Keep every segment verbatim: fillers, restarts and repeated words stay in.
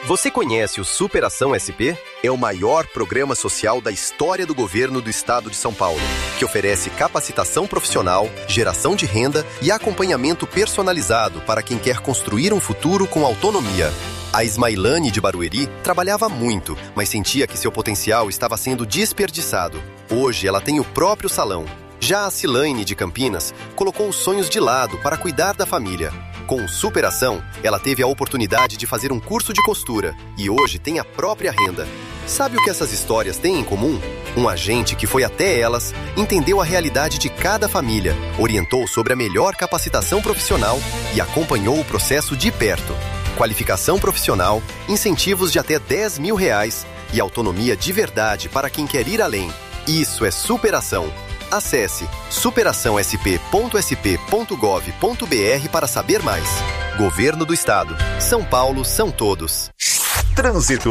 Você conhece o Superação S P? É o maior programa social da história do governo do estado de São Paulo, que oferece capacitação profissional, geração de renda e acompanhamento personalizado para quem quer construir um futuro com autonomia. A Ismailane de Barueri trabalhava muito, mas sentia que seu potencial estava sendo desperdiçado. Hoje ela tem o próprio salão. Já a Cilaine de Campinas colocou os sonhos de lado para cuidar da família. Com Superação, ela teve a oportunidade de fazer um curso de costura e hoje tem a própria renda. Sabe o que essas histórias têm em comum? Um agente que foi até elas, entendeu a realidade de cada família, orientou sobre a melhor capacitação profissional e acompanhou o processo de perto. Qualificação profissional, incentivos de até dez mil reais e autonomia de verdade para quem quer ir além. Isso é superação. Acesse superação s p ponto s p ponto gov ponto b r para saber mais. Governo do Estado. São Paulo são todos. Trânsito.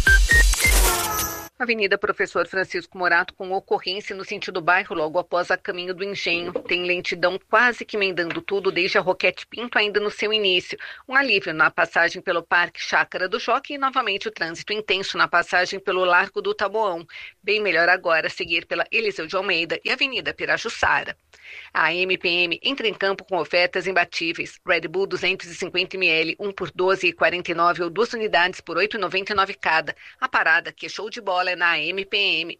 Avenida Professor Francisco Morato com ocorrência no sentido bairro logo após a caminho do Engenho. Tem lentidão quase que emendando tudo desde a Roquete Pinto ainda no seu início. Um alívio na passagem pelo Parque Chácara do Choque e novamente o trânsito intenso na passagem pelo Largo do Taboão. Bem melhor agora seguir pela Eliseu de Almeida e Avenida Pirajussara. A M P M entra em campo com ofertas imbatíveis. Red Bull duzentos e cinquenta mililitros, um por doze reais e quarenta e nove centavos ou duas unidades por oito reais e noventa e nove centavos cada. A parada que é show de bola é na M P M.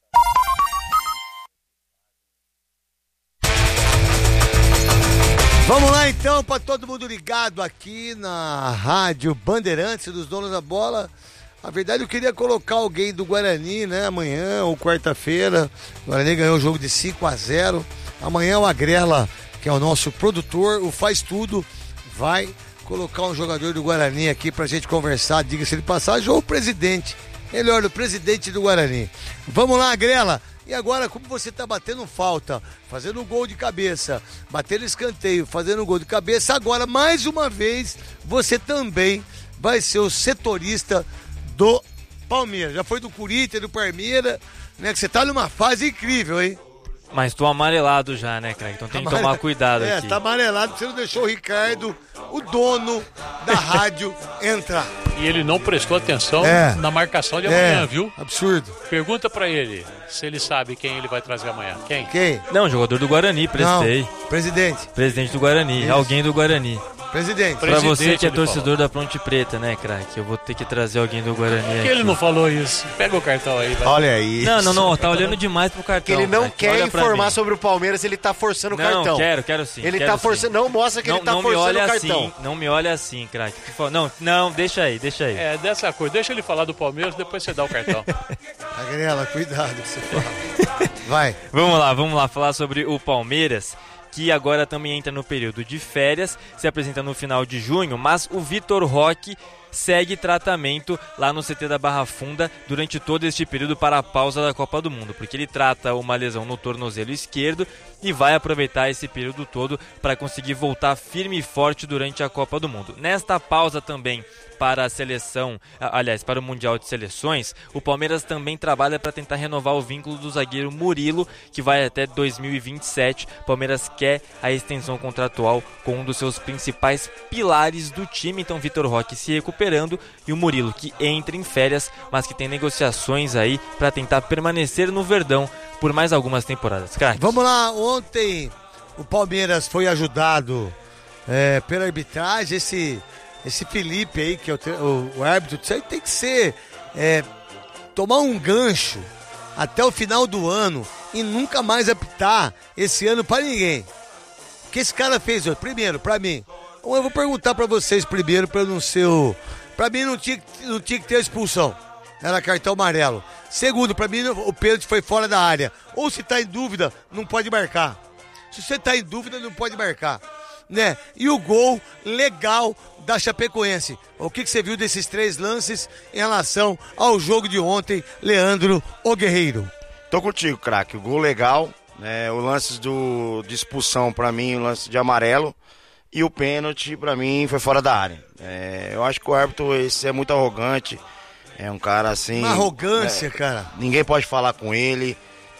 Vamos lá então, para todo mundo ligado aqui na Rádio Bandeirantes dos Donos da Bola. Na verdade eu queria colocar alguém do Guarani, né, amanhã ou quarta-feira. O Guarani ganhou o jogo de cinco a zero. Amanhã o Agrela, que é o nosso produtor, o Faz Tudo, vai colocar um jogador do Guarani aqui pra gente conversar, diga-se de passagem, ou o presidente, melhor, o presidente do Guarani. Vamos lá, Agrela. E agora, como você tá batendo falta, fazendo um gol de cabeça, batendo escanteio, fazendo um gol de cabeça, agora, mais uma vez, você também vai ser o setorista do Palmeiras. Já foi do Corinthians, do Palmeiras, né? Que você tá numa fase incrível, hein? Mas tô amarelado já, né, Craig? Então tem que tomar cuidado é, aqui. É, tá amarelado porque você não deixou o Ricardo, o dono da rádio, entrar. E ele não prestou atenção é. na marcação de amanhã, é. viu? Absurdo. Pergunta pra ele se ele sabe quem ele vai trazer amanhã. Quem? Quem? Não, jogador do Guarani, prestei. Não, presidente. Presidente do Guarani, Isso. Alguém do Guarani. Presidente. Pra Presidente, você que é ele torcedor falou. da Ponte Preta, né, craque? Eu vou ter que trazer alguém do Guarani Por que aqui. ele não falou isso? Pega o cartão aí, vai. Olha aí. Não, não, não, tá olhando demais pro cartão. Que ele não craque. quer Olha pra informar mim. sobre o Palmeiras, ele tá forçando o Não, cartão. quero, quero sim. Ele quero tá sim. forçando, não mostra que não, ele tá não me forçando olha o cartão. assim, não me olha assim, craque. Não, não, deixa aí, deixa aí. É, dessa coisa. Deixa ele falar do Palmeiras, depois você dá o cartão. Agrela, cuidado que você fala. Vai. Vamos lá, vamos lá falar sobre o Palmeiras, que agora também entra no período de férias, se apresenta no final de junho, mas o Vitor Roque segue tratamento lá no C T da Barra Funda durante todo este período para a pausa da Copa do Mundo, porque ele trata uma lesão no tornozelo esquerdo e vai aproveitar esse período todo para conseguir voltar firme e forte durante a Copa do Mundo. Nesta pausa também para a seleção, aliás, para o Mundial de Seleções, o Palmeiras também trabalha para tentar renovar o vínculo do zagueiro Murilo, que vai até dois mil e vinte e sete. O Palmeiras quer a extensão contratual com um dos seus principais pilares do time, então Vitor Roque se recuperando e o Murilo que entra em férias, mas que tem negociações aí para tentar permanecer no Verdão por mais algumas temporadas. Crack. Vamos lá, ontem o Palmeiras foi ajudado é, pela arbitragem, esse... Esse Felipe aí, que é o, o, o árbitro, isso aí tem que ser, é, tomar um gancho até o final do ano e nunca mais apitar esse ano pra ninguém. O que esse cara fez hoje? Primeiro, pra mim, eu vou perguntar pra vocês primeiro, pra eu não ser o... Pra mim não tinha, não tinha que ter a expulsão, era cartão amarelo. Segundo, pra mim o pênalti foi fora da área. Ou se tá em dúvida, não pode marcar. Se você tá em dúvida, não pode marcar. Né? E o gol legal da Chapecoense. O que, que você viu desses três lances em relação ao jogo de ontem, Leandro o Guerreiro? Tô contigo, craque. O gol legal, né? O lance do, de expulsão pra mim, o lance de amarelo e o pênalti pra mim foi fora da área. É, eu acho que o árbitro esse é muito arrogante, é um cara assim... Uma arrogância, é, cara. Ninguém pode falar com ele,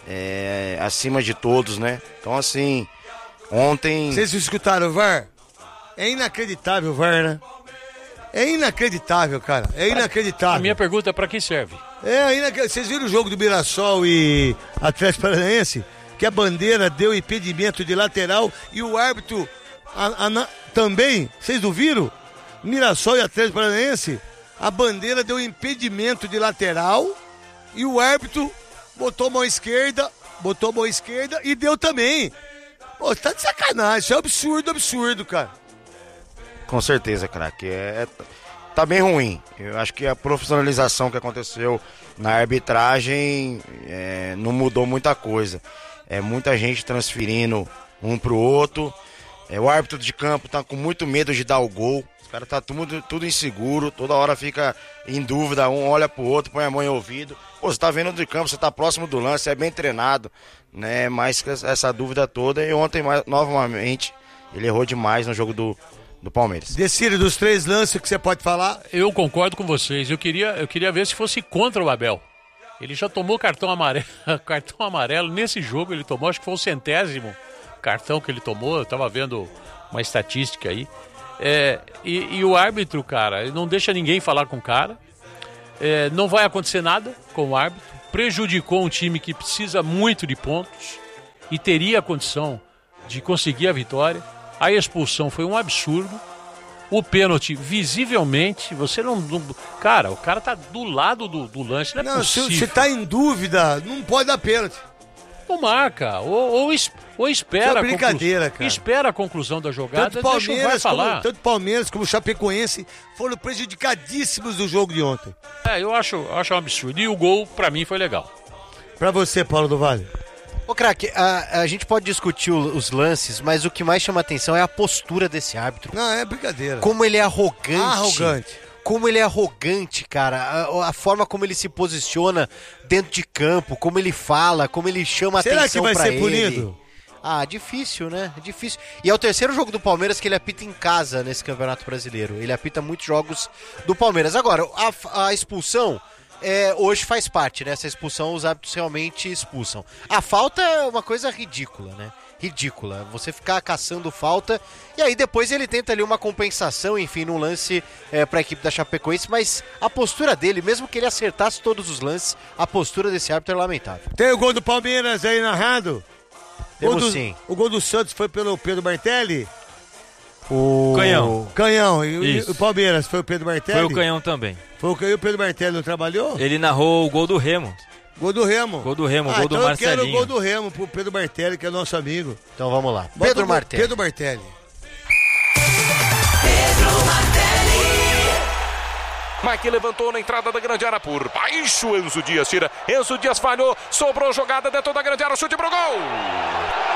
é, acima de todos, né? Então assim... Ontem... Vocês escutaram o V A R? É inacreditável o V A R, né? É inacreditável, cara. É inacreditável. A minha pergunta é pra quem serve? É inacreditável. Vocês viram o jogo do Mirassol e Atlético Paranaense? Que a bandeira deu impedimento de lateral e o árbitro a, a, também, vocês não viram? Mirassol e Atlético Paranaense, a bandeira deu impedimento de lateral e o árbitro botou a mão esquerda, botou a mão esquerda e deu também. Pô, você tá de sacanagem, isso é absurdo, absurdo, cara. Com certeza, craque. É, tá bem ruim. Eu acho que a profissionalização que aconteceu na arbitragem é, não mudou muita coisa. É muita gente transferindo um pro outro. É, o árbitro de campo tá com muito medo de dar o gol. Os caras tá tudo, tudo inseguro, toda hora fica em dúvida, um olha pro outro, põe a mão em ouvido. Pô, você tá vendo de campo, você tá próximo do lance, é bem treinado, né? Mas essa dúvida toda, e ontem novamente ele errou demais no jogo do, do Palmeiras. Decide dos três lances que você pode falar. Eu concordo com vocês. Eu queria, eu queria ver se fosse contra o Abel. Ele já tomou cartão amarelo, cartão amarelo nesse jogo, ele tomou, acho que foi o centésimo cartão que ele tomou, eu tava vendo uma estatística aí. É, e, e o árbitro, cara, ele não deixa ninguém falar com o cara. É, não vai acontecer nada com o árbitro. Prejudicou um time que precisa muito de pontos e teria a condição de conseguir a vitória. A expulsão foi um absurdo. O pênalti, visivelmente, você não, não... Cara, o cara tá do lado do, do lance, não é não, possível. Se você tá em dúvida, não pode dar pênalti. Não marca, ou, ou, ou espera, é brincadeira, a conclu... cara. espera a conclusão da jogada, tanto Palmeiras, deixa o V A R falar. Como, tanto Palmeiras como Chapecoense foram prejudicadíssimos do jogo de ontem. É, eu acho, acho um absurdo. E o gol, pra mim, foi legal. Pra você, Paulo do Vale. Ô, craque, a, a gente pode discutir o, os lances, mas o que mais chama atenção é a postura desse árbitro. Não, é brincadeira. Como ele é arrogante. Arrogante. Como ele é arrogante, cara. A, a forma como ele se posiciona dentro de campo, como ele fala, como ele chama Será atenção pra ele. Será que vai ser punido? Ah, difícil, né? Difícil. E é o terceiro jogo do Palmeiras que ele apita em casa nesse Campeonato Brasileiro. Ele apita muitos jogos do Palmeiras. Agora, a, a expulsão... É, hoje faz parte, né? Essa expulsão, os árbitros realmente expulsam. A falta é uma coisa ridícula, né? Ridícula. Você ficar caçando falta e aí depois ele tenta ali uma compensação, enfim, num lance é, para a equipe da Chapecoense, mas a postura dele, mesmo que ele acertasse todos os lances, a postura desse árbitro é lamentável. Tem o gol do Palmeiras aí narrado? Temos o do, sim. O gol do Santos foi pelo Pedro Martelli? O Canhão. Canhão. E o Palmeiras foi o Pedro Martelli? Foi o Canhão também. Foi o Canhão, o Pedro Martelli não trabalhou? Ele narrou o gol do Remo. Gol do Remo. Gol do Remo, ah, gol então do Marcelinho. Eu quero o gol do Remo pro Pedro Martelli, que é nosso amigo. Então vamos lá. Bota Pedro Martelli. Pedro Martelli. Pedro Martelli. Mike levantou na entrada da grande área por baixo. Enzo Dias tira. Enzo Dias falhou. Sobrou jogada dentro da grande área. Chute pro gol.